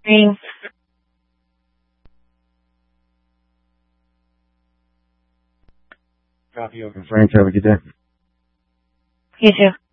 Thanks. Copy over, Frank. Have a good day. You too.